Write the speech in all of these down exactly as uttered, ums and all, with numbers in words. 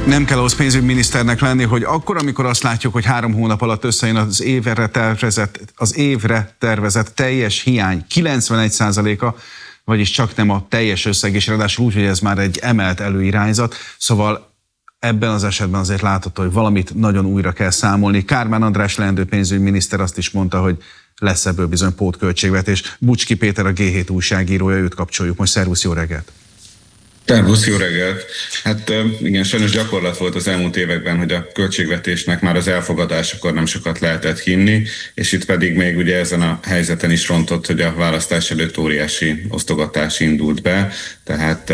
Nem kell ahhoz pénzügyminiszternek lenni, hogy akkor, amikor azt látjuk, hogy három hónap alatt összejön az évre tervezett, az évre tervezett teljes hiány kilencvenegy százaléka, vagyis csak nem a teljes összeg, és ráadásul úgy, hogy ez már egy emelt előirányzat, szóval ebben az esetben azért látható, hogy valamit nagyon újra kell számolni. Kármán András leendő pénzügyminiszter azt is mondta, hogy lesz ebből bizony pótköltségvetés. Bucski Péter, a gé hét újságírója, őt kapcsoljuk. Most szervusz, jó reggelt! Szervusz, jó reggelt! Hát igen, sajnos gyakorlat volt az elmúlt években, hogy a költségvetésnek már az elfogadásakor nem sokat lehetett hinni, és itt pedig még ugye ezen a helyzeten is rontott, hogy a választás előtt óriási osztogatás indult be, tehát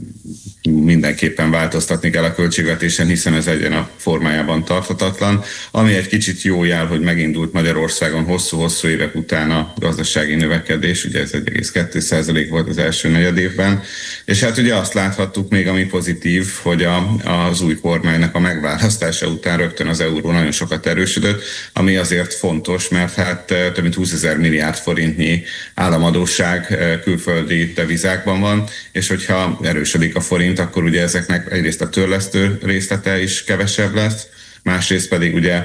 mindenképpen változtatni kell a költségvetésen, hiszen ez egyen a formájában tarthatatlan. Ami egy kicsit jó jel, hogy megindult Magyarországon hosszú-hosszú évek után a gazdasági növekedés, ugye ez egy egész kettő százalék volt az első negyedévben, és hát ugye azt láthattuk még, ami pozitív, hogy a, az új kormánynak a megválasztása után rögtön az euró nagyon sokat erősödött, ami azért fontos, mert hát több mint húszezer milliárd forintnyi államadósság külföldi devizákban van, és hogyha erősödik a forint, akkor ugye ezeknek egyrészt a törlesztő részlete is kevesebb lesz, másrészt pedig ugye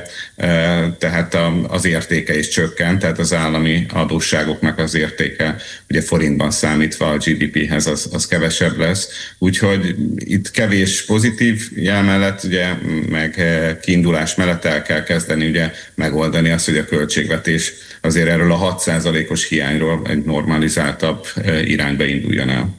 tehát az értéke is csökkent, tehát az állami adósságoknak az értéke ugye forintban számítva a gé dé péhez az, az kevesebb lesz. Úgyhogy itt kevés pozitív jel mellett, ugye, meg kiindulás mellett el kell kezdeni ugye megoldani azt, hogy a költségvetés azért erről a hat százalékos hiányról egy normalizáltabb irányba induljon el.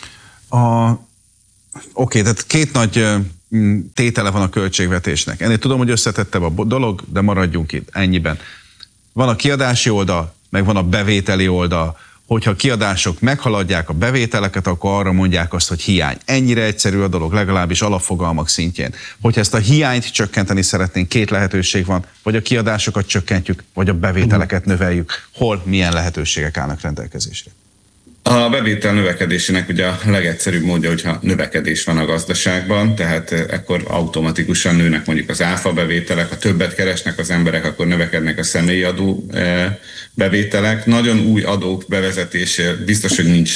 A... Oké, okay, tehát két nagy tétele van a költségvetésnek. Ennél tudom, hogy összetettebb a dolog, de maradjunk itt ennyiben. Van a kiadási oldal, meg van a bevételi oldal. Hogyha a kiadások meghaladják a bevételeket, akkor arra mondják azt, hogy hiány. Ennyire egyszerű a dolog, legalábbis alapfogalmak szintjén. Hogyha ezt a hiányt csökkenteni szeretnénk, két lehetőség van, vagy a kiadásokat csökkentjük, vagy a bevételeket növeljük. Hol, milyen lehetőségek állnak rendelkezésre? A bevétel növekedésének ugye a legegyszerűbb módja, hogyha növekedés van a gazdaságban, tehát akkor automatikusan nőnek mondjuk az áfa bevételek, ha többet keresnek az emberek, akkor növekednek a személyi adó bevételek. Nagyon új adók bevezetése biztos, hogy nincs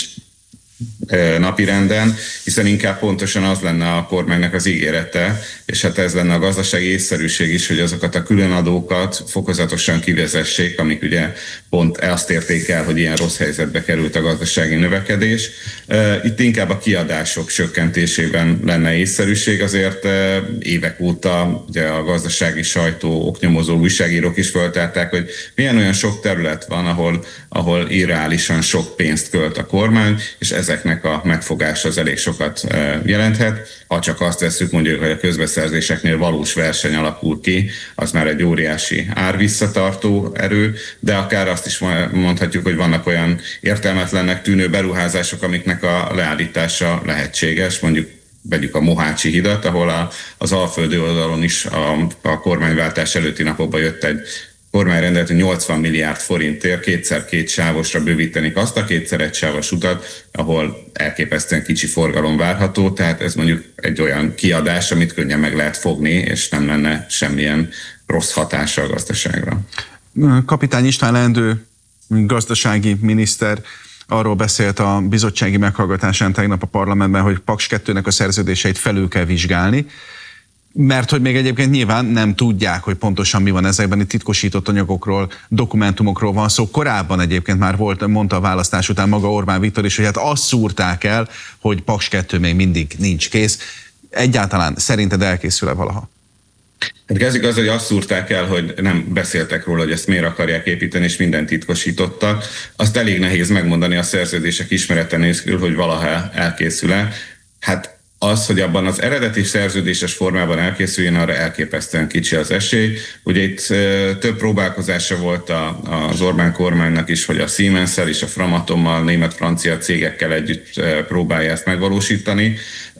napirenden, hiszen inkább pontosan az lenne a kormánynak az ígérete, és hát ez lenne a gazdasági észszerűség is, hogy azokat a különadókat fokozatosan kivezessék, amik ugye pont azt érték el, hogy ilyen rossz helyzetbe került a gazdasági növekedés. Itt inkább a kiadások csökkentésében lenne észszerűség, azért évek óta ugye a gazdasági sajtó, oknyomozó újságírók is föltárták, hogy milyen olyan sok terület van, ahol, ahol irreálisan sok pénzt költ a kormány, és ezeknek a megfogása az elég sokat jelenthet. Ha csak azt vesszük, mondjuk, hogy a közbeszerzéseknél valós verseny alakul ki, az már egy óriási árvisszatartó erő, de akár azt is mondhatjuk, hogy vannak olyan értelmetlennek tűnő beruházások, amiknek a leállítása lehetséges, mondjuk vegyük a Mohácsi hidat, ahol a, az alföldi oldalon is a, a kormányváltás előtti napokban jött egy kormány rendelt, hogy nyolcvan milliárd forintért kétszer két sávosra bővítenik azt a kétszer egy sávos utat, ahol elképesztően kicsi forgalom várható, tehát ez mondjuk egy olyan kiadás, amit könnyen meg lehet fogni, és nem lenne semmilyen rossz hatása a gazdaságra. Kapitány István leendő gazdasági miniszter arról beszélt a bizottsági meghallgatásán tegnap a parlamentben, hogy Paks kettőnek a szerződéseit felül kell vizsgálni, mert hogy még egyébként nyilván nem tudják, hogy pontosan mi van ezekben, itt titkosított anyagokról, dokumentumokról van szó. Korábban egyébként már volt, mondta a választás után maga Orbán Viktor is, hogy hát azt szúrták el, hogy Paks kettő még mindig nincs kész. Egyáltalán szerinted elkészül-e valaha? Hát kezdjük az, hogy azt szúrták el, hogy nem beszéltek róla, hogy ezt miért akarják építeni, és mindent titkosítottak. Azt elég nehéz megmondani a szerződések ismerete nélkül, hogy valaha elkészül-e. Hát az, hogy abban az eredeti szerződéses formában elkészüljön, arra elképesztően kicsi az esély. Ugye itt több próbálkozása volt az Orbán kormánynak is, hogy a Siemens-szel és a Framatommal, német-francia cégekkel együtt próbálja ezt megvalósítani.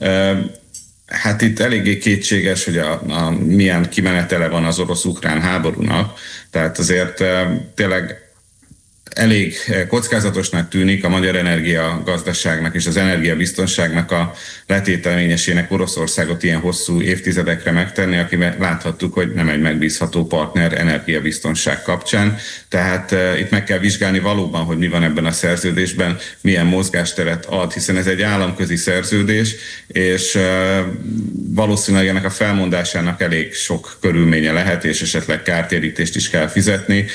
Hát itt eléggé kétséges, hogy a, a milyen kimenetele van az orosz-ukrán háborúnak. Tehát azért tényleg elég kockázatosnak tűnik a magyar energiagazdaságnak és az energiabiztonságnak a letéteményesének Oroszországot ilyen hosszú évtizedekre megtenni, akivel láthattuk, hogy nem egy megbízható partner energiabiztonság kapcsán. Tehát uh, itt meg kell vizsgálni valóban, hogy mi van ebben a szerződésben, milyen mozgásteret ad, hiszen ez egy államközi szerződés, és uh, valószínűleg ennek a felmondásának elég sok körülménye lehet, és esetleg kártérítést is kell fizetni.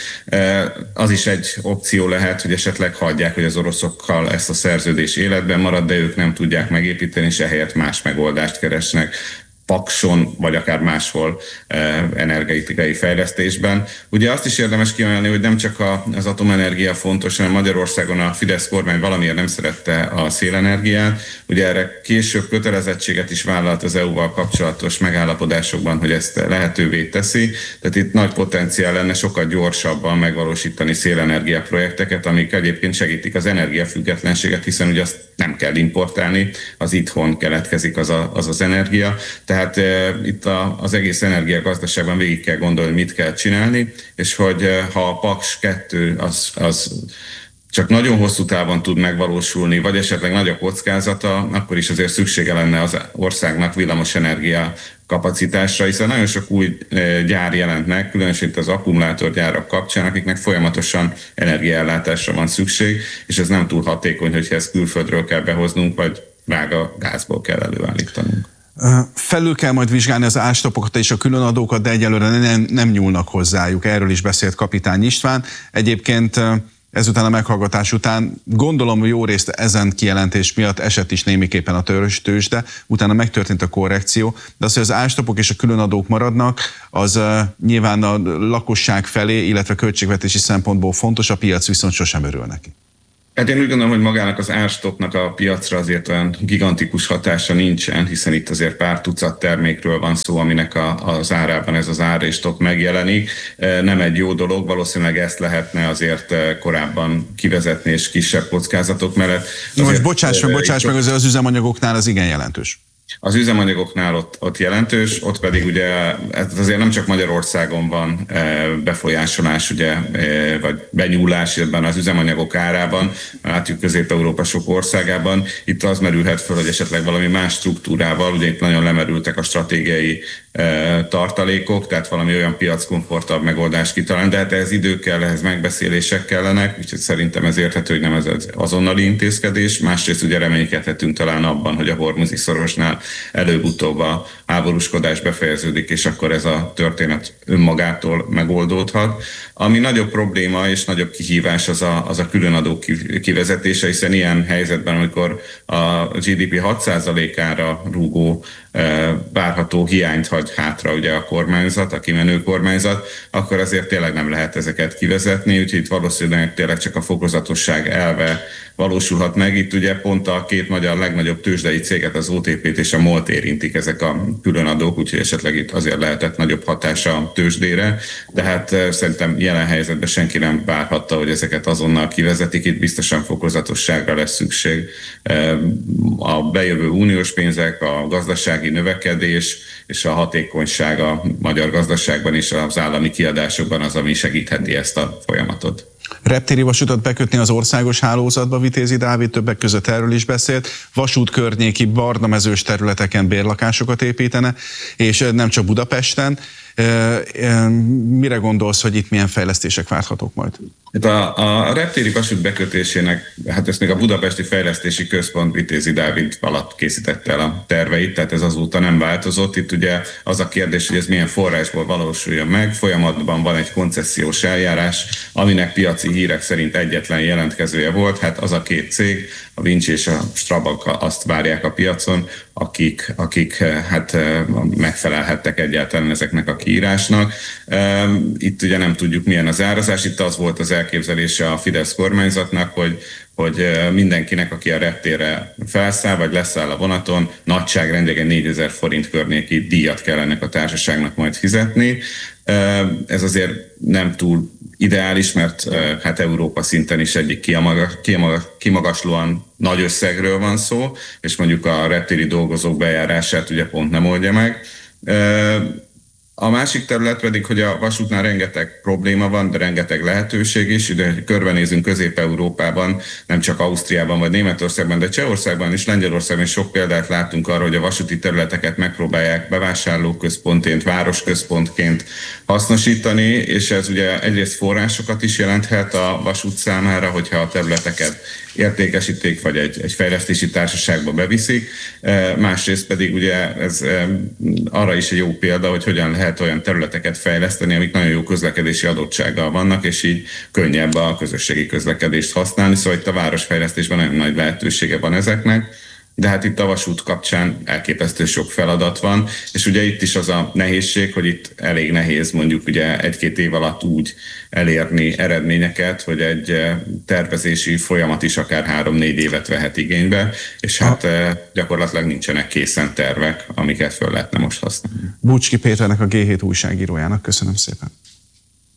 Az is egy opció lehet, hogy esetleg hagyják, hogy az oroszokkal ezt a szerződés életben marad, de ők nem tudják megépíteni, és ehelyett más megoldást keresnek. Pakson, vagy akár máshol energetikai fejlesztésben. Ugye azt is érdemes kiemelni, hogy nem csak az atomenergia fontos, hanem Magyarországon a Fidesz kormány valamiért nem szerette a szélenergiát. Ugye erre később kötelezettséget is vállalt az é u-val kapcsolatos megállapodásokban, hogy ezt lehetővé teszi. Tehát itt nagy potenciál lenne sokkal gyorsabban megvalósítani szélenergia projekteket, amik egyébként segítik az energiafüggetlenséget, hiszen ugye azt nem kell importálni, az itthon keletkezik az a, az, az energia. Tehát e, itt a, az egész energiagazdaságban végig kell gondolni, mit kell csinálni, és hogy e, ha a Paks kettő az, az csak nagyon hosszú távon tud megvalósulni, vagy esetleg nagy a kockázata, akkor is azért szüksége lenne az országnak villamosenergia kapacitásra, hiszen nagyon sok új gyár jelent meg, különösen itt az akkumulátorgyárak kapcsán, akiknek folyamatosan energiaellátásra van szükség, és ez nem túl hatékony, hogyha ezt külföldről kell behoznunk, vagy drága gázból kell előállítanunk. Felül kell majd vizsgálni az ástopokat és a különadókat, de egyelőre nem, nem nyúlnak hozzájuk. Erről is beszélt Kapitány István. Egyébként ezután a meghallgatás után gondolom, hogy jó részt ezen kijelentés miatt esett is némiképpen a tőzs, de utána megtörtént a korrekció, de az, hogy az ástopok és a különadók maradnak, az uh, nyilván a lakosság felé, illetve költségvetési szempontból fontos, a piac viszont sosem örül neki. Hát én úgy gondolom, hogy magának az árstopnak a piacra azért olyan gigantikus hatása nincsen, hiszen itt azért pár tucat termékről van szó, aminek a, az árában ez az ár és top megjelenik. Nem egy jó dolog, valószínűleg ezt lehetne azért korábban kivezetni és kisebb kockázatok mellett. Most bocsáss meg, bocsáss meg, az üzemanyagoknál az igen jelentős. Az üzemanyagoknál ott, ott jelentős, ott pedig ugye ez azért nem csak Magyarországon van befolyásolás, ugye, vagy benyúlás ebben az üzemanyagok árában, látjuk Közép-Európa sok országában. Itt az merülhet föl, hogy esetleg valami más struktúrával, ugye itt nagyon lemerültek a stratégiai tartalékok, tehát valami olyan piackomfortabb megoldást kitalálni, de hát ez idő kell, ehhez megbeszélések kellenek, úgyhogy szerintem ez érthető, hogy nem ez az azonnali intézkedés. Másrészt ugye reménykedhetünk talán abban, hogy a hormuzi szorosnál előbb-utóbb a háborúskodás befejeződik, és akkor ez a történet önmagától megoldódhat. Ami nagyobb probléma és nagyobb kihívás az a, az a különadó kivezetése, hiszen ilyen helyzetben, amikor a gé dé pé hat százalékára rúgó várható hiányt hagy hátra ugye a kormányzat, a kimenő kormányzat, akkor azért tényleg nem lehet ezeket kivezetni, úgyhogy itt valószínűleg tényleg csak a fokozatosság elve valósulhat meg. Itt ugye pont a két magyar legnagyobb tőzsdei céget, az o té pét és a MOL-t érintik ezek a különadók, úgyhogy esetleg itt azért lehetett nagyobb hatása a tőzsdére, de hát szerintem jelen helyzetben senki nem várhatta, hogy ezeket azonnal kivezetik, itt biztosan fokozatosságra lesz szükség. A bejövő uniós pénzek, a gazdasági növekedés és a hatékonyság a magyar gazdaságban és az állami kiadásokban az, ami segítheti ezt a folyamatot. Reptéri vasutat bekötni az országos hálózatba, Vitézi Dávid többek között erről is beszélt, vasút környéki barnamezős területeken bérlakásokat építene, és nem csak Budapesten. Mire gondolsz, hogy itt milyen fejlesztések várhatók majd? A, a reptéri vasút bekötésének, hát ezt még a Budapesti Fejlesztési Központ Vitézi Dávid alatt készítette el a terveit, tehát ez azóta nem változott. Itt ugye az a kérdés, hogy ez milyen forrásból valósuljon meg. Folyamatban van egy koncesziós eljárás, aminek piaci hírek szerint egyetlen jelentkezője volt, hát az a két cég, a Vinci és a Strabag azt várják a piacon, akik, akik hát megfelelhettek egyáltalán ezeknek a kiírásnak. Itt ugye nem tudjuk, milyen az árazás, itt az volt az elképzelése a Fidesz kormányzatnak, hogy, hogy mindenkinek, aki a reptérre felszáll, vagy leszáll a vonaton, nagyságrendileg négyezer forint környéki díjat kell ennek a társaságnak majd fizetni. Ez azért nem túl ideális, mert hát Európa szinten is egyik kimagaslóan nagy összegről van szó, és mondjuk a reptéri dolgozók bejárását ugye pont nem oldja meg. A másik terület pedig, hogy a vasútnál rengeteg probléma van, de rengeteg lehetőség is. Ide körbenézünk Közép-Európában, nem csak Ausztriában vagy Németországban, de Csehországban és Lengyelországban is sok példát látunk arra, hogy a vasúti területeket megpróbálják bevásárlóközpontként, városközpontként hasznosítani, és ez ugye egyrészt forrásokat is jelenthet a vasút számára, hogyha a területeket értékesíték, vagy egy, egy fejlesztési társaságba beviszik. Másrészt pedig ugye ez arra is egy jó példa, hogy hogyan lehet olyan területeket fejleszteni, amik nagyon jó közlekedési adottsággal vannak, és így könnyebb a közösségi közlekedést használni. Szóval itt a városfejlesztésben nagyon nagy lehetősége van ezeknek. De hát itt a vasút kapcsán elképesztő sok feladat van, és ugye itt is az a nehézség, hogy itt elég nehéz mondjuk ugye egy-két év alatt úgy elérni eredményeket, hogy egy tervezési folyamat is akár három-négy évet vehet igénybe, és hát gyakorlatilag nincsenek készen tervek, amiket föl lehetne most használni. Bucski Péternek, a gé hét újságírójának köszönöm szépen.